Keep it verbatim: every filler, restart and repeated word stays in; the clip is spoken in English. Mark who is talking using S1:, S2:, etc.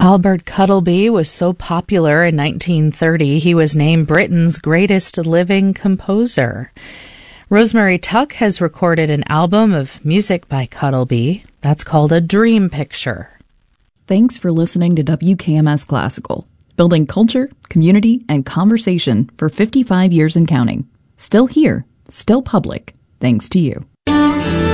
S1: Albert Cuttleby was so popular in nineteen thirty, he was named Britain's greatest living composer. Rosemary Tuck has recorded an album of music by Cuttleby that's called A Dream Picture.
S2: Thanks for listening to W K M S Classical, building culture, community, and conversation for fifty-five years and counting. Still here, still public, thanks to you.